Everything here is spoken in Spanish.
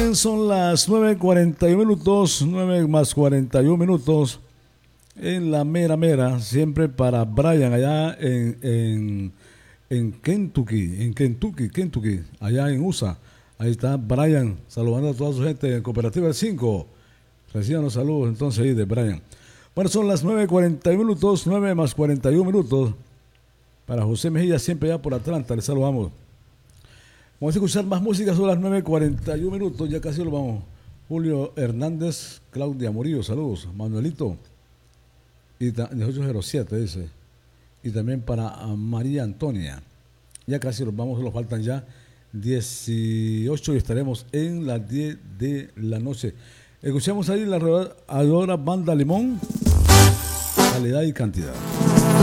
bien, son las 9:41 minutos, 9 más 41 minutos en la mera, siempre para Brian allá en Kentucky, allá en USA. Ahí está Brian saludando a toda su gente en Cooperativa del 5. Reciban los saludos entonces ahí de Brian. Bueno, son las 9:41 minutos, 9 más 41 minutos. Para José Mejía, siempre allá por Atlanta, les saludamos. Vamos a escuchar más música, son las 9:41 minutos, ya casi lo vamos. Julio Hernández, Claudia Murillo, saludos. Manuelito, y 1807 dice. Y también para María Antonia. Ya casi los vamos, nos faltan ya 18 y estaremos en las 10 de la noche. Escuchamos ahí la arrolladora Banda Limón, calidad y cantidad.